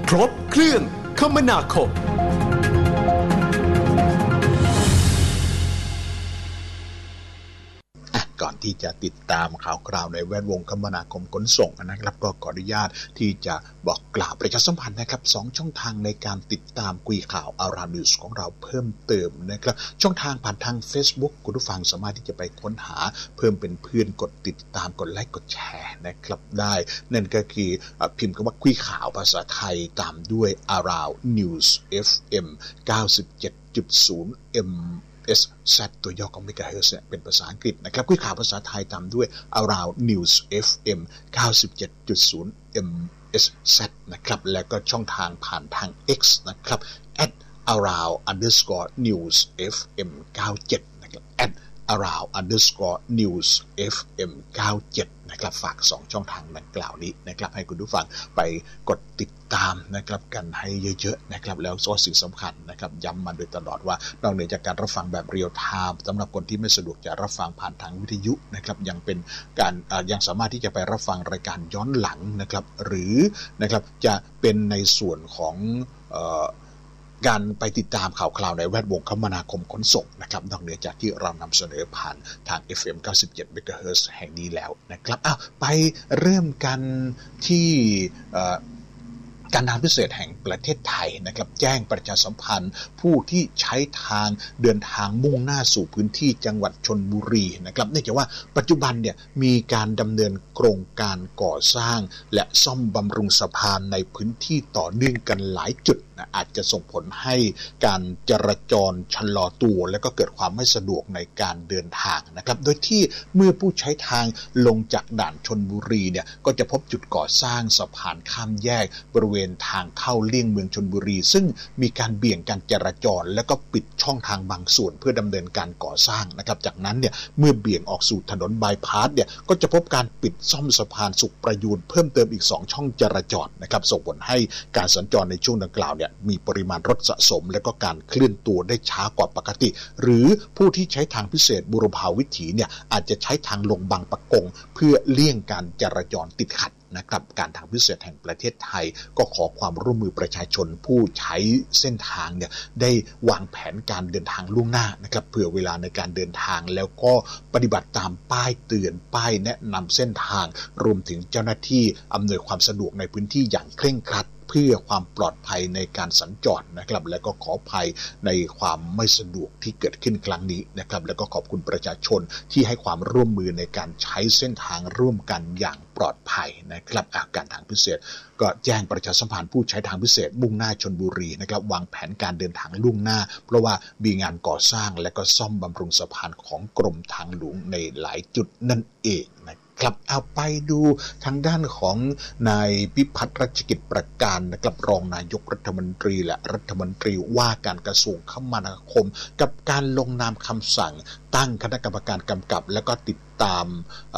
ครบเครื่องคมนาคมก่อนที่จะติดตามข่าวคราวในแวดวงคมนาคมขนส่งนะครับก็ขออนุญาตที่จะบอกกล่าวประชาสัมพันธ์นะครับ2ช่องทางในการติดตามคุยข่าวอารานิวส์ของเราเพิ่มเติมนะครับช่องทางผ่านทาง Facebook คุณผู้ฟังสามารถที่จะไปค้นหาเพิ่มเป็นเพื่อนกดติดตามกดไลค์กดแชร์นะครับได้นั่นก็คือพิมพ์คำว่าคุยข่าวภาษาไทยตามด้วย Around News FM 97.0 MSZ ตัวย่อของ MHz เป็นภาษาอังกฤษนะครับคุยข่าวภาษาไทยตามด้วย Around News FM 97.0 MSZ นะครับและก็ช่องทางผ่านทาง X นะครับ @around_news FM 97นะครับ @around_news FM 97นะครับฝาก2ช่องทางดังกล่าวนี้นะครับให้คุณผู้ฟังไปกดติดตามนะครับกันให้เยอะๆนะครับแล้วก็สิ่งสำคัญนะครับย้ำมาโดยตลอดว่านอกเหนือจากการรับฟังแบบเรียลไทม์สำหรับคนที่ไม่สะดวกจะรับฟังผ่านทางวิทยุนะครับยังเป็นการยังสามารถที่จะไปรับฟังรายการย้อนหลังนะครับหรือนะครับจะเป็นในส่วนของการไปติดตามข่าวคราวในแวดวงคมนาคมขนส่งนะครับนอกเหนือจากที่เรานำเสนอผ่านทาง FM 97 MHz แห่งนี้แล้วนะครับไปเริ่มกันที่การทางพิเศษแห่งประเทศไทยนะครับแจ้งประชาสัมพันธ์ผู้ที่ใช้ทางเดินทางมุ่งหน้าสู่พื้นที่จังหวัดชลบุรีนะครับเนื่องจากว่าปัจจุบันเนี่ยมีการดำเนินโครงการก่อสร้างและซ่อมบำรุงสะพานในพื้นที่ต่อเนื่องกันหลายจุดนะอาจจะส่งผลให้การจราจรชะลอตัวและก็เกิดความไม่สะดวกในการเดินทางนะครับโดยที่เมื่อผู้ใช้ทางลงจากด่านชลบุรีเนี่ยก็จะพบจุดก่อสร้างสะพานข้ามแยกบริเวณทางเข้าเลี่ยงเมืองชลบุรีซึ่งมีการเบี่ยงการจราจรและก็ปิดช่องทางบางส่วนเพื่อดำเนินการก่อสร้างนะครับจากนั้นเนี่ยเมื่อเบี่ยงออกสู่ถนนบายพาสเนี่ยก็จะพบการปิดซ่อมสะพานสุขประยูนเพิ่มเติมอีก2ช่องจราจรนะครับส่งผลให้การสัญจรในช่วงดังกล่าวเนี่ยมีปริมาณรถสะสมและก็การเคลื่อนตัวได้ช้ากว่าปกติหรือผู้ที่ใช้ทางพิเศษบุรพาวิถีเนี่ยอาจจะใช้ทางลงบางปะกงเพื่อเลี่ยงการจราจรติดขัดนะครับการทางพิเศษแห่งประเทศไทยก็ขอความร่วมมือประชาชนผู้ใช้เส้นทางเนี่ยได้วางแผนการเดินทางล่วงหน้านะครับเผื่อเวลาในการเดินทางแล้วก็ปฏิบัติตามป้ายเตือนป้ายแนะนำเส้นทางรวมถึงเจ้าหน้าที่อำนวยความสะดวกในพื้นที่อย่างเคร่งครัดเพื่อความปลอดภัยในการสัญจรนะครับและก็ขออภัยในความไม่สะดวกที่เกิดขึ้นครั้งนี้นะครับและก็ขอบคุณประชาชนที่ให้ความร่วมมือในการใช้เส้นทางร่วมกันอย่างปลอดภัยนะครับการทางพิเศษก็แจ้งประชาสัมพันธ์ผู้ใช้ทางพิเศษมุ่งหน้าชลบุรีนะครับวางแผนการเดินทางล่วงหน้าเพราะว่ามีงานก่อสร้างและก็ซ่อมบำรุงสะพานของกรมทางหลวงในหลายจุดนั่นเองนะครับเอาไปดูทางด้านของนายพิพัฒน์รัชกิจประการนะครับรองนายกรัฐมนตรีและรัฐมนตรีว่าการกระทรวงคมนาคมกับการลงนามคำสั่งตั้งคณะกรรมการกำกับและก็ติดตาม